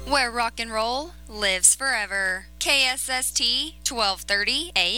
where rock and roll lives forever. KSST 1230 AM.